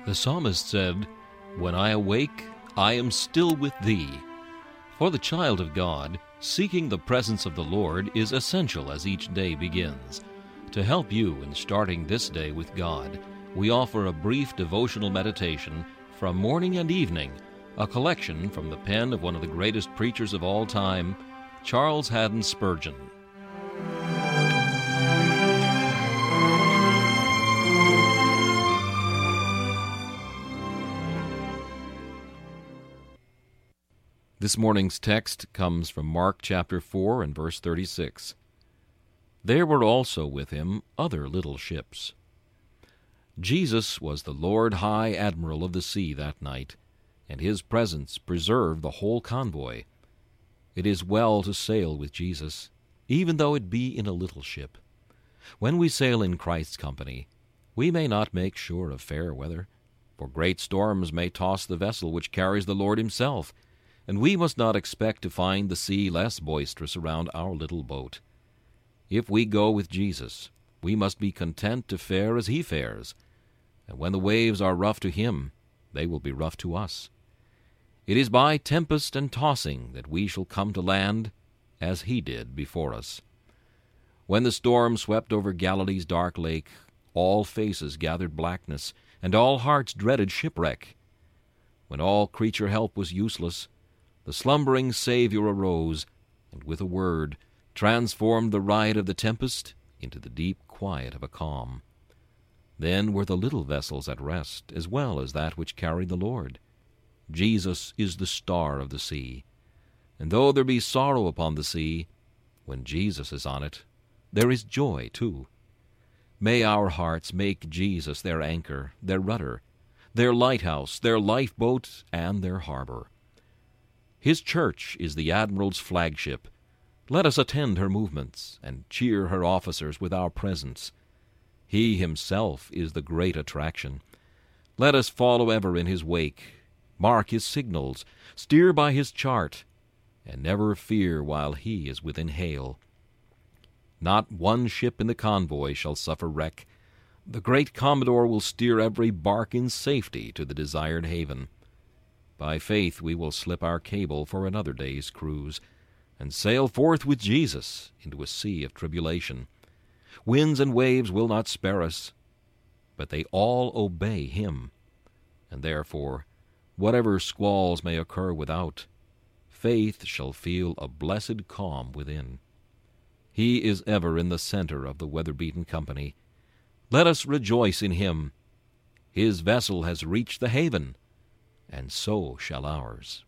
The psalmist said, "When I awake, I am still with thee." For the child of God, seeking the presence of the Lord is essential as each day begins. To help you in starting this day with God, we offer a brief devotional meditation from morning and evening, a collection from the pen of one of the greatest preachers of all time, Charles Haddon Spurgeon. This morning's text comes from Mark chapter 4 and verse 36. There were also with him other little ships. Jesus was the Lord High Admiral of the sea that night, and his presence preserved the whole convoy. It is well to sail with Jesus, even though it be in a little ship. When we sail in Christ's company, we may not make sure of fair weather, for great storms may toss the vessel which carries the Lord himself, and we must not expect to find the sea less boisterous around our little boat. If we go with Jesus, we must be content to fare as he fares, and when the waves are rough to him, they will be rough to us. It is by tempest and tossing that we shall come to land, as he did before us. When the storm swept over Galilee's dark lake, all faces gathered blackness, and all hearts dreaded shipwreck. When all creature help was useless, the slumbering Savior arose, and with a word transformed the riot of the tempest into the deep quiet of a calm. Then were the little vessels at rest, as well as that which carried the Lord. Jesus is the star of the sea, and though there be sorrow upon the sea, when Jesus is on it, there is joy too. May our hearts make Jesus their anchor, their rudder, their lighthouse, their lifeboat, and their harbor. His church is the Admiral's flagship. Let us attend her movements and cheer her officers with our presence. He himself is the great attraction. Let us follow ever in his wake, mark his signals, steer by his chart, and never fear while he is within hail. Not one ship in the convoy shall suffer wreck. The great Commodore will steer every bark in safety to the desired haven. By faith we will slip our cable for another day's cruise, and sail forth with Jesus into a sea of tribulation. Winds and waves will not spare us, but they all obey him, and therefore, whatever squalls may occur without, faith shall feel a blessed calm within. He is ever in the center of the weather-beaten company. Let us rejoice in him. His vessel has reached the haven, and so shall ours.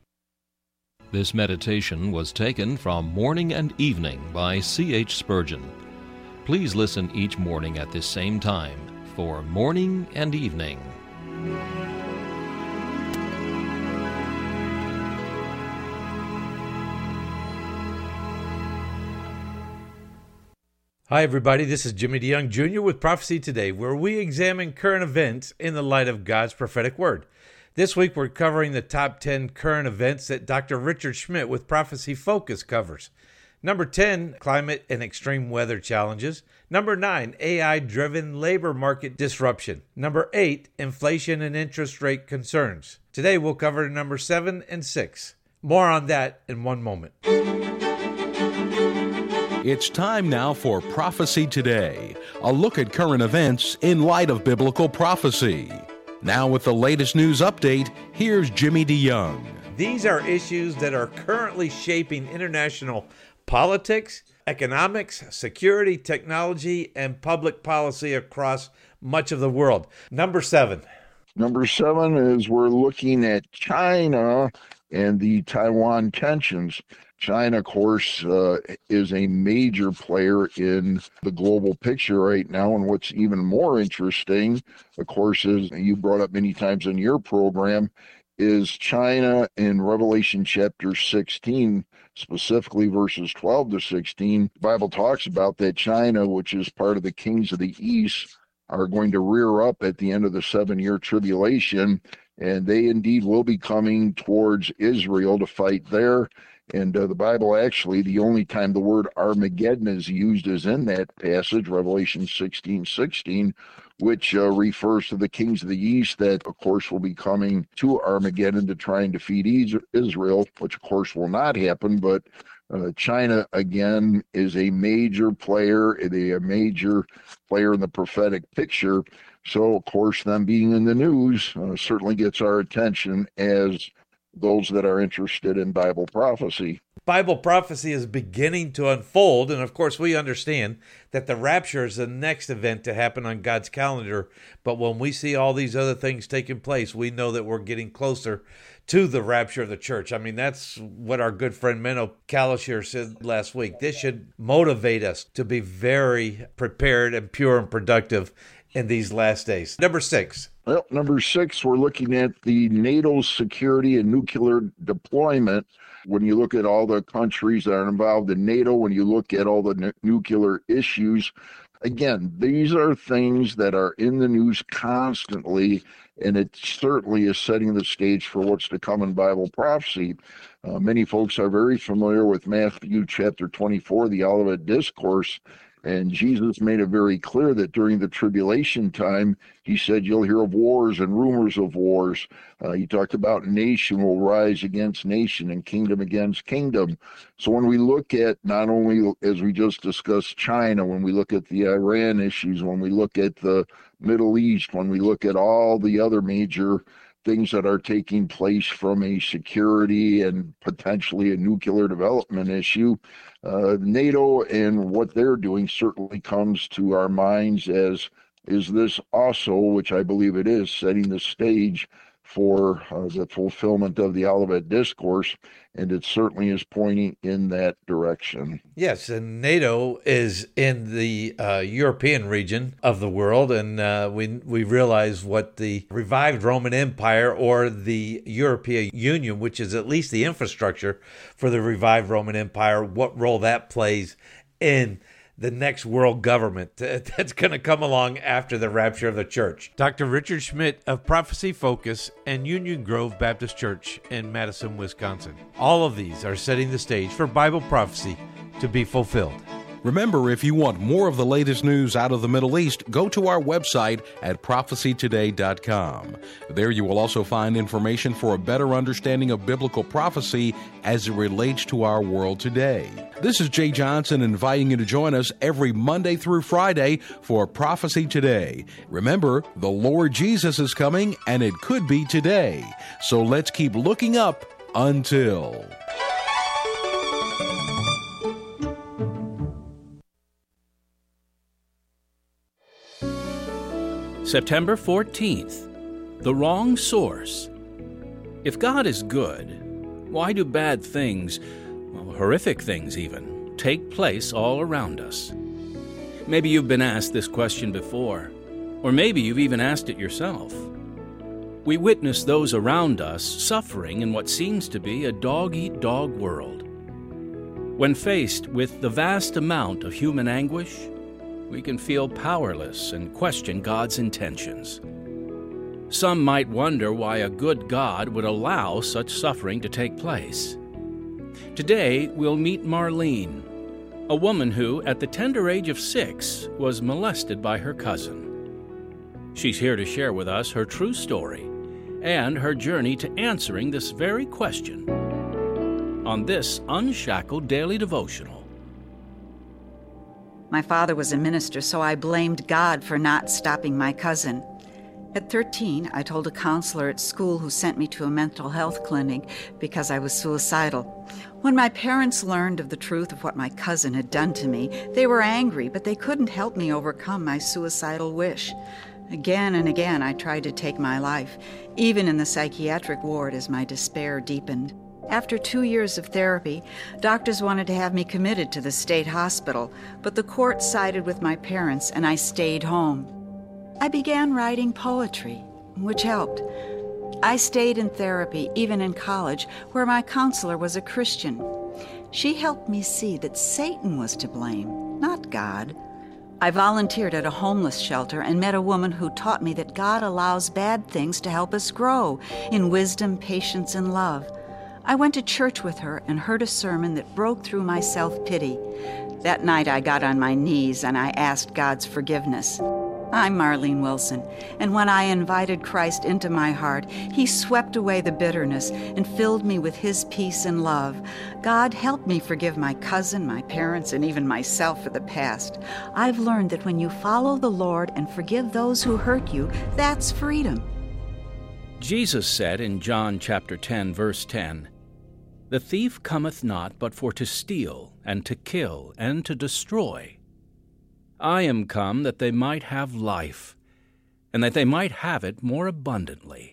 This meditation was taken from Morning and Evening by C.H. Spurgeon. Please listen each morning at this same time for Morning and Evening. Hi, everybody. This is Jimmy DeYoung Jr. with Prophecy Today, where we examine current events in the light of God's prophetic word. This week, we're covering the top 10 current events that Dr. Richard Schmidt with Prophecy Focus covers. Number 10, climate and extreme weather challenges. Number 9, AI-driven labor market disruption. Number 8, inflation and interest rate concerns. Today, we'll cover number 7 and 6. More on that in one moment. It's time now for Prophecy Today, a look at current events in light of biblical prophecy. Now with the latest news update, here's Jimmy DeYoung. These are issues that are currently shaping international politics, economics, security, technology, and public policy across much of the world. Number 7. Number 7 is we're looking at China and the Taiwan tensions. China, of course, is a major player in the global picture right now. And what's even more interesting, of course, is you brought up many times in your program, is China in Revelation chapter 16, specifically verses 12 to 16. The Bible talks about that China, which is part of the kings of the East, are going to rear up at the end of the 7-year tribulation, and they indeed will be coming towards Israel to fight there. And the Bible actually, the only time the word Armageddon is used is in that passage, Revelation 16:16, which refers to the kings of the east that, of course, will be coming to Armageddon to try and defeat Israel, which, of course, will not happen. But China, again, is a major player, a major player in the prophetic picture. So, of course, them being in the news certainly gets our attention as those that are interested in Bible prophecy. Bible prophecy is beginning to unfold, and of course we understand that the rapture is the next event to happen on God's calendar. But when we see all these other things taking place, we know that we're getting closer to the rapture of the church. I mean, that's what our good friend Menno Kalish here said last week. This should motivate us to be very prepared and pure and productive in these last days. Number 6. Well, number 6, we're looking at the NATO security and nuclear deployment. When you look at all the countries that are involved in NATO, when you look at all the nuclear issues, again, these are things that are in the news constantly, and it certainly is setting the stage for what's to come in Bible prophecy. Many folks are very familiar with Matthew chapter 24, the Olivet Discourse, and Jesus made it very clear that during the tribulation time, he said, you'll hear of wars and rumors of wars. He talked about nation will rise against nation and kingdom against kingdom. So when we look at not only, as we just discussed, China, when we look at the Iran issues, when we look at the Middle East, when we look at all the other major things that are taking place from a security and potentially a nuclear development issue, NATO and what they're doing certainly comes to our minds as, is this also, which I believe it is, setting the stage for the fulfillment of the Olivet Discourse, and it certainly is pointing in that direction. Yes, and NATO is in the European region of the world, and we realize what the revived Roman Empire or the European Union, which is at least the infrastructure for the revived Roman Empire, what role that plays in the next world government that's going to come along after the rapture of the church. Dr. Richard Schmidt of Prophecy Focus and Union Grove Baptist Church in Madison, Wisconsin. All of these are setting the stage for Bible prophecy to be fulfilled. Remember, if you want more of the latest news out of the Middle East, go to our website at prophecytoday.com. There you will also find information for a better understanding of biblical prophecy as it relates to our world today. This is Jay Johnson inviting you to join us every Monday through Friday for Prophecy Today. Remember, the Lord Jesus is coming, and it could be today. So let's keep looking up until... September 14th, the wrong source. If God is good, why do bad things, horrific things even, take place all around us? Maybe you've been asked this question before, or maybe you've even asked it yourself. We witness those around us suffering in what seems to be a dog-eat-dog world. When faced with the vast amount of human anguish, we can feel powerless and question God's intentions. Some might wonder why a good God would allow such suffering to take place. Today, we'll meet Marlene, a woman who, at the tender age of 6, was molested by her cousin. She's here to share with us her true story and her journey to answering this very question on this Unshackled Daily Devotional. My father was a minister, so I blamed God for not stopping my cousin. At 13, I told a counselor at school who sent me to a mental health clinic because I was suicidal. When my parents learned of the truth of what my cousin had done to me, they were angry, but they couldn't help me overcome my suicidal wish. Again and again, I tried to take my life, even in the psychiatric ward as my despair deepened. After 2 years of therapy, doctors wanted to have me committed to the state hospital, but the court sided with my parents and I stayed home. I began writing poetry, which helped. I stayed in therapy, even in college, where my counselor was a Christian. She helped me see that Satan was to blame, not God. I volunteered at a homeless shelter and met a woman who taught me that God allows bad things to help us grow in wisdom, patience, and love. I went to church with her and heard a sermon that broke through my self-pity. That night I got on my knees and I asked God's forgiveness. I'm Marlene Wilson, and when I invited Christ into my heart, He swept away the bitterness and filled me with His peace and love. God helped me forgive my cousin, my parents, and even myself for the past. I've learned that when you follow the Lord and forgive those who hurt you, that's freedom. Jesus said in John chapter 10, verse 10, "The thief cometh not but for to steal, and to kill, and to destroy. I am come that they might have life, and that they might have it more abundantly."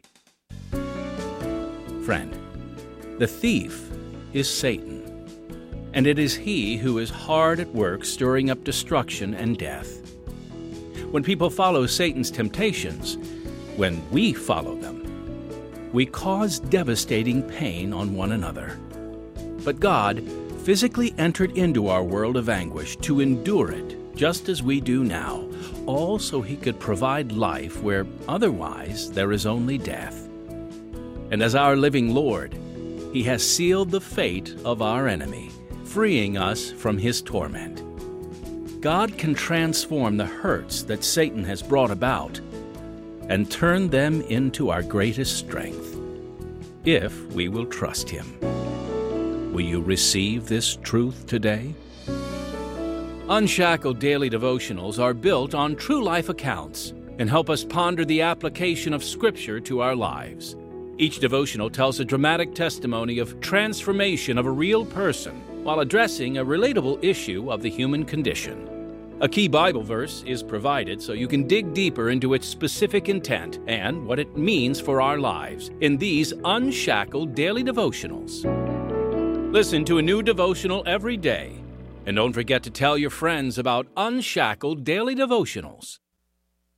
Friend, the thief is Satan, and it is he who is hard at work stirring up destruction and death. When people follow Satan's temptations, when we follow them, we cause devastating pain on one another. But God physically entered into our world of anguish to endure it, just as we do now, all so He could provide life where otherwise there is only death. And as our living Lord, He has sealed the fate of our enemy, freeing us from his torment. God can transform the hurts that Satan has brought about and turn them into our greatest strength, if we will trust Him. Will you receive this truth today? Unshackled Daily Devotionals are built on true life accounts and help us ponder the application of Scripture to our lives. Each devotional tells a dramatic testimony of transformation of a real person while addressing a relatable issue of the human condition. A key Bible verse is provided so you can dig deeper into its specific intent and what it means for our lives in these Unshackled Daily Devotionals. Listen to a new devotional every day. And don't forget to tell your friends about Unshackled Daily Devotionals.